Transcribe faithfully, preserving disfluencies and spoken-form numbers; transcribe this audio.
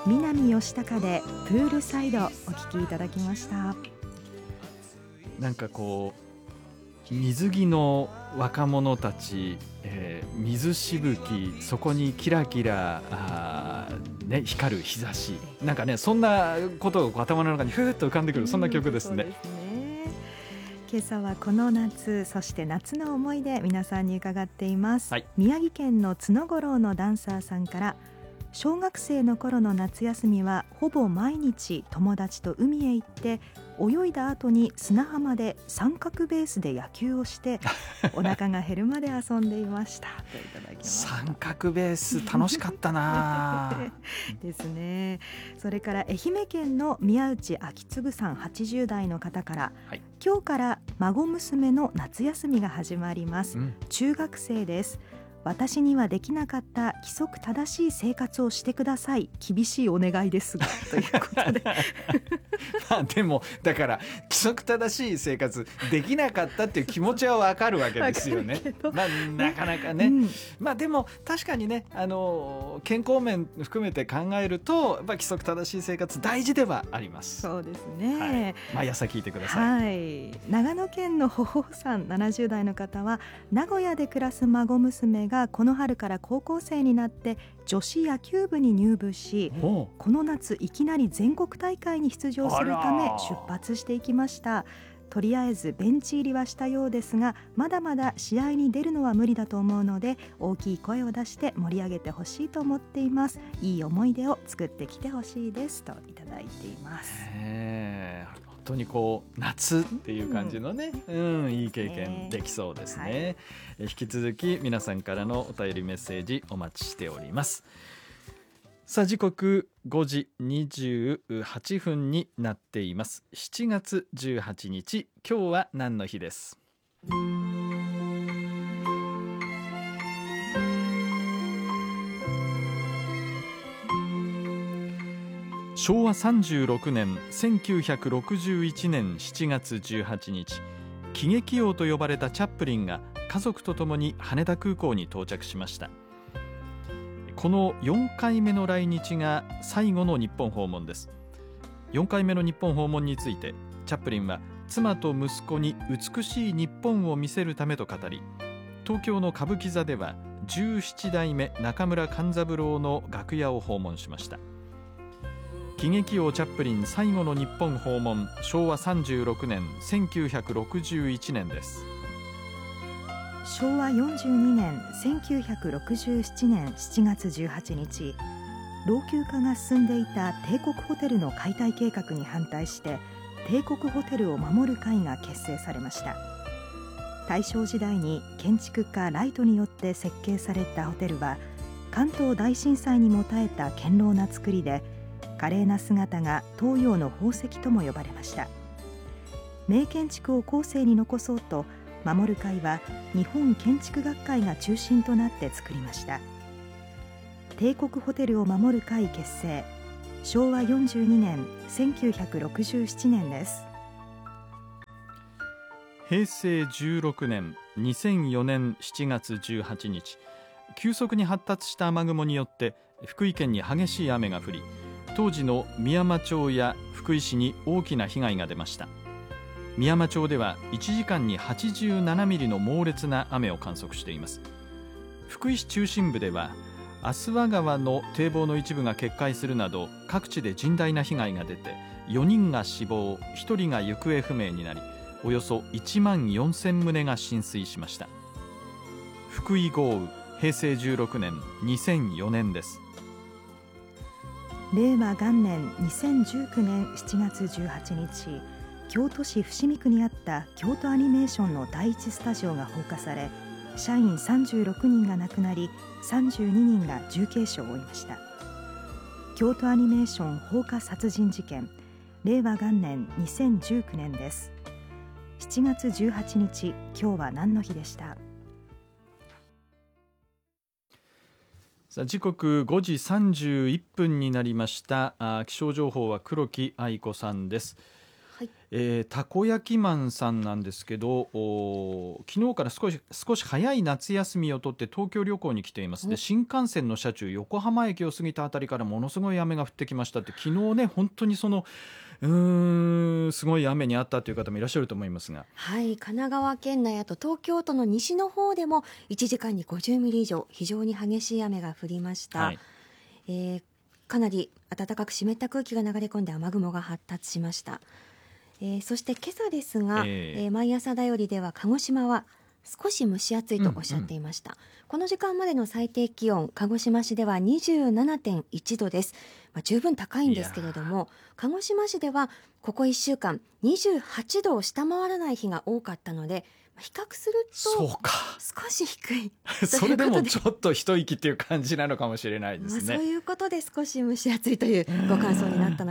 南吉高でプールサイドお聞きいただきました。 なんかこう水着の若者たち、えー、水しぶき、そこにキラキラあ、ね、光る日差し、なんかね、そんなことが頭の中にふーっと浮かんでくる、そんな曲ですね。 そうですね。今朝はこの夏、そして夏の思い出、皆さんに伺っています、はい、宮城県の角五郎のダンサーさんから、小学生の頃の夏休みはほぼ毎日友達と海へ行って泳いだ後に砂浜で三角ベースで野球をしてお腹が減るまで遊んでいましたといただきました。 三角ベース楽しかったなですね。それから愛媛県の宮内昭次さんはちじゅう代の方から、はい、今日から孫娘の夏休みが始まります、うん、中学生です。私にはできなかった規則正しい生活をしてください、厳しいお願いですがということでまあでもだから規則正しい生活できなかったっていう気持ちはわかるわけですよね。まあ、なかなかね、うん、まあでも確かにね、あの健康面含めて考えるとやっぱ規則正しい生活大事ではあります。 そうですね、はい、 毎朝聞いてください、 はい、長野県のほほさんななじゅう代の方は、名古屋で暮らす孫娘ががこの春から高校生になって女子野球部に入部し、この夏いきなり全国大会に出場するため出発していきました。とりあえずベンチ入りはしたようですが、まだまだ試合に出るのは無理だと思うので、大きい声を出して盛り上げてほしいと思っています。いい思い出を作ってきてほしいですといただいています。 へー、本当にこう夏っていう感じのね、うんうん、いい経験できそうですね、はい、え引き続き皆さんからのお便りメッセージお待ちしております。さあ時刻ごじにじゅうはちふんになっています。しちがつじゅうはちにち、今日は何の日です。しょうわさんじゅうろくねんせんきゅうひゃくろくじゅういちねんしちがつじゅうはちにち、喜劇王と呼ばれたチャップリンが家族とともに羽田空港に到着しました。このよんかいめの来日が最後の日本訪問です。よんかいめの日本訪問についてチャップリンは、妻と息子に美しい日本を見せるためと語り、東京の歌舞伎座ではじゅうなな代目中村勘三郎の楽屋を訪問しました。喜劇王チャップリン最後の日本訪問、しょうわさんじゅうろくねんせんきゅうひゃくろくじゅういちねんです。 しょうわよんじゅうにねんせんきゅうひゃくろくじゅうななねんしちがつじゅうはちにち、老朽化が進んでいた帝国ホテルの解体計画に反対して帝国ホテルを守る会が結成されました。大正時代に建築家ライトによって設計されたホテルは、関東大震災にも耐えた堅牢な造りで、華麗な姿が東洋の宝石とも呼ばれました。名建築を後世に残そうと、守る会は日本建築学会が中心となって作りました。帝国ホテルを守る会結成、しょうわよんじゅうにねんせんきゅうひゃくろくじゅうななねんです。 へいせいじゅうろくねんにせんよねんしちがつじゅうはちにち、急速に発達した雨雲によって福井県に激しい雨が降り、当時の美山町や福井市に大きな被害が出ました。美山町ではいちじかんにはちじゅうななミリの猛烈な雨を観測しています。福井市中心部では足羽川の堤防の一部が決壊するなど、各地で甚大な被害が出て、よにんが死亡、ひとりが行方不明になり、およそいちまんよんせんとうが浸水しました。福井豪雨、へいせいじゅうろくねんにせんよねんです。 れいわ元年にせんじゅうきゅうねんしちがつじゅうはちにち、京都市伏見区にあった京都アニメーションの第一スタジオが放火され、社員さんじゅうろくにんが亡くなり、さんじゅうににんが重軽傷を負いました。京都アニメーション放火殺人事件、れいわ元年にせんじゅうきゅうねんです。しちがつじゅうはちにち、今日は何の日でした。 さあ時刻ごじさんじゅういっぷんになりました。あ気象情報は黒木愛子さんです。 はい、 えーたこ焼きマンさんなんですけど、お昨日から少し少し早い夏休みを取って東京旅行に来ています。で、新幹線の車中横浜駅を過ぎたあたりからものすごい雨が降ってきましたって、昨日ね本当にそのうーんすごい雨にあったという方もいらっしゃると思いますが、 はい、神奈川県内あと東京都の西の方でもいちじかんにごじゅうミリ以上非常に激しい雨が降りました。 はい、 えーかなり暖かく湿った空気が流れ込んで雨雲が発達しました。えーそして今朝ですが、 えーえー毎朝だよりでは鹿児島は少し蒸し暑いとおっしゃっていました。この時間までの最低気温、鹿児島市では にじゅうななてんいちどです。まあ、十分高いんですけれども、鹿児島市ではここいっしゅうかんにじゅうはちどを下回らない日が多かったので、比較するとそうか少し低いそれでもちょっと一息っていう感じなのかもしれないでまあ、 すね。 そういうことで少し蒸し暑いというご感想になったの